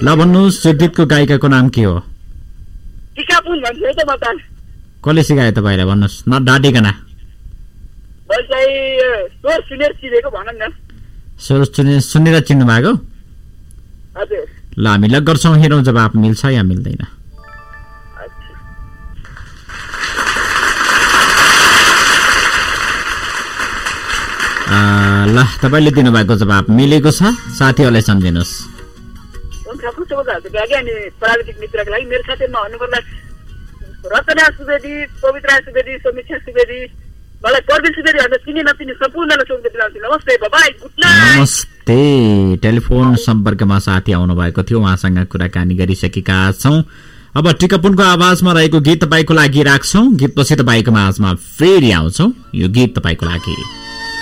ल भन्नुहोस् यो गीतको गायिकाको नाम के हो? टिकापुन भन्छु है त म त। कसले सिकायो तपाईँलाई भन्नुहोस् न डाँटिकन। स्वर सुनेर चिनेको भनौँ न। स्वर सुनेर चिन्नु भएको? हजुर। ल हामी लग गर्छौँ, हेरौँ जवाब मिल्छ या मिल्दैन। ल तपाईँले दिनुभएको जवाब मिलेको छ, साथीहरूलाई सम्झिनुहोस्। प्राविधिक मित्रको लागि मेरो साथीमा भन्नुपर्दा रचना सुवेदी, पवित्रा सुवेदी, समीक्षा सुवेदी, मलाई प्रवीण सुवेदी भन्दा चिने नचिने सम्पूर्णलाई सोध्न चाहन्छु। नमस्ते बाबाई, गुड नाइट। नमस्ते। टेलिफोन सम्पर्कमा साथी आउनु भएको थियो, उहाँसँग कुराकानी गरिसकेका छौँ। अब टिकापुनको आवाजमा रहेको गीत तपाईँको लागि राख्छौँ। गीतपछि तपाईँको माझमा फेरि आउँछौँ। यो गीत तपाईँको लागि।